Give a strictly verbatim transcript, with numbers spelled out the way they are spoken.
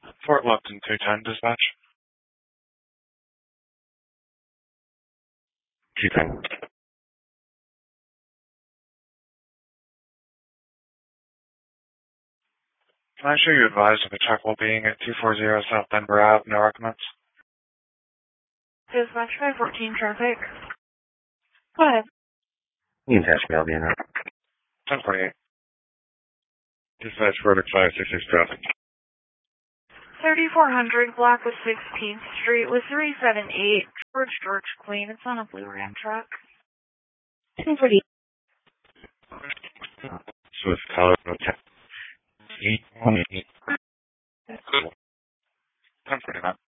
Fort Lupton two ten dispatch. two ten. Can I show you advised of a check while being at two forty South Denver Ave, no recommends? Dispatch five fourteen traffic. Go ahead. You can catch me, I'll be in there. ten forty-eight. Dispatch verdict five sixty-six traffic. thirty-four hundred Blackwood sixteenth Street with three seven eight George George Queen. It's on a blue Ram truck. ten forty. Swift Colorado ten. eight one eight. ten forty-nine.